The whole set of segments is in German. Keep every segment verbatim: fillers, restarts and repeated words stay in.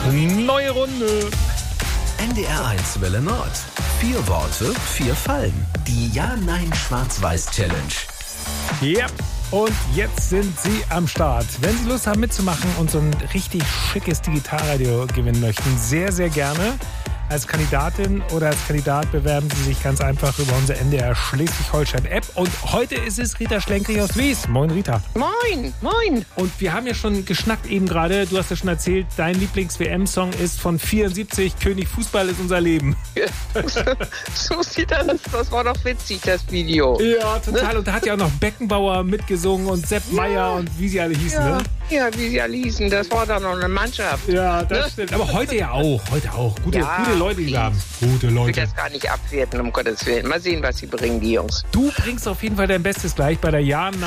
Neue Runde. N D R eins Welle Nord. Vier Worte, vier Fallen. Die Ja-Nein-Schwarz-Weiß-Challenge. Ja, und jetzt sind Sie am Start. Wenn Sie Lust haben mitzumachen und so ein richtig schickes Digitalradio gewinnen möchten, sehr, sehr gerne. Als Kandidatin oder als Kandidat bewerben Sie sich ganz einfach über unsere N D R Schleswig-Holstein-App. Und heute ist es Rita Schlenkrich aus Wies. Moin, Rita. Moin, moin. Und wir haben ja schon geschnackt eben gerade. Du hast ja schon erzählt, dein Lieblings-W M-Song ist von vierundsiebzig. König Fußball ist unser Leben. So sieht das. Das war doch witzig, das Video. Ja, total. Und da hat ja auch noch Beckenbauer mitgesungen und Sepp Meier ja. und wie sie alle hießen, ja. ne? Ja, wie sie alle hießen. Das war dann noch eine Mannschaft. Ja, das ne? stimmt. Aber heute ja auch. Heute auch. Gute, ja, gute Leute, die wir haben. Gute Leute. Ich will das gar nicht abwerten, um Gottes Willen. Mal sehen, was sie bringen, die Jungs. Du bringst auf jeden Fall dein Bestes gleich bei der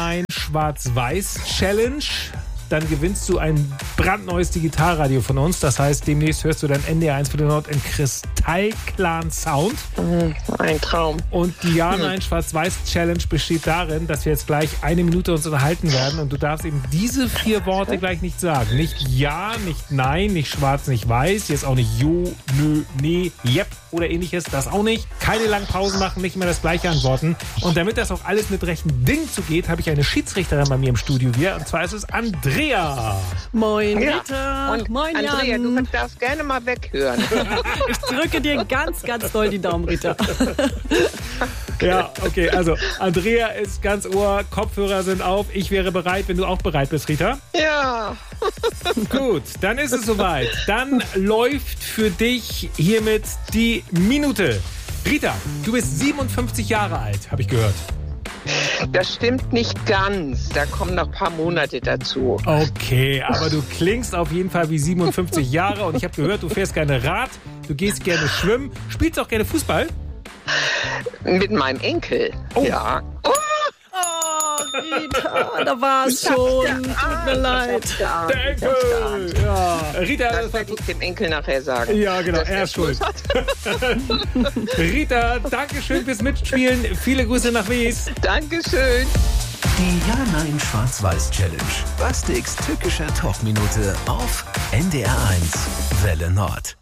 Ja-Nein-Schwarz-Weiß-Challenge. Dann gewinnst du ein brandneues Digitalradio von uns. Das heißt, demnächst hörst du dann N D R eins für den Nord in kristallklaren Sound. Mhm, ein Traum. Und die Ja-Nein-Schwarz-Weiß-Challenge besteht darin, dass wir jetzt gleich eine Minute uns unterhalten werden. Und du darfst eben diese vier Worte gleich nicht sagen. Nicht Ja, nicht Nein, nicht Schwarz, nicht Weiß. Jetzt auch nicht Jo, Nö, Nee, Jep oder ähnliches. Das auch nicht. Keine langen Pausen machen, nicht immer das Gleiche antworten. Und damit das auch alles mit rechten Dingen zugeht, habe ich eine Schiedsrichterin bei mir im Studio hier. Und zwar ist es Andrea. Moin, ja. Rita. Und moin, Andrea, Jan. du darfst gerne mal weghören. Ich drücke dir ganz, ganz doll die Daumen, Rita. Ja, okay, also Andrea ist ganz Ohr, Kopfhörer sind auf. Ich wäre bereit, wenn du auch bereit bist, Rita. Ja. Gut, dann ist es soweit. Dann läuft für dich hiermit die Minute. Rita, du bist siebenundfünfzig Jahre alt, habe ich gehört. Das stimmt nicht ganz. Da kommen noch ein paar Monate dazu. Okay, aber du klingst auf jeden Fall wie siebenundfünfzig Jahre und ich habe gehört, du fährst gerne Rad, du gehst gerne schwimmen, spielst auch gerne Fußball? Mit meinem Enkel. Oh. Ja. Oh. Rita, da war es schon. Tut mir leid. Der Enkel! Ja. Rita, das werde ich dem Enkel nachher sagen. Ja, genau, er ist schuld. Rita, danke schön fürs Mitspielen. Viele Grüße nach Wies. Dankeschön. Die Ja-Nein-Schwarz-Weiß-Challenge. Bastiks tückischer Talkminute auf N D R eins Welle Nord.